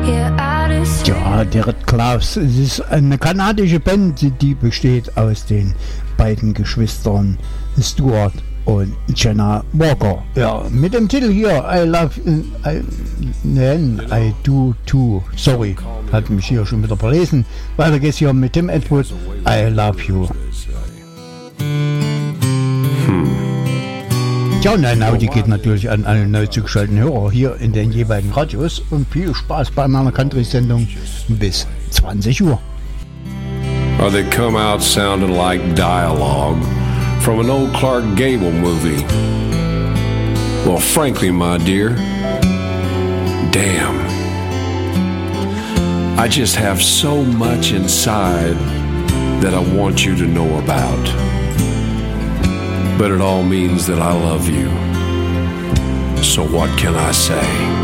Ja, der Red Klaus, es ist eine kanadische Band, die besteht aus den beiden Geschwistern Stuart und Jenna Walker. Ja, mit dem Titel hier, I Do Too. Sorry, hat mich hier schon wieder verlesen. Weiter geht's hier mit Tim Edward, I Love You. Ja, und ein Audi geht natürlich an alle neu zugeschalteten Hörer hier in den jeweiligen Radios und viel Spaß bei meiner Country-Sendung bis 20 Uhr. Or they come out sounding like dialogue from an old Clark Gable movie. Well, frankly, my dear, damn. I just have so much inside that I want you to know about. But it all means that I love you. So what can I say?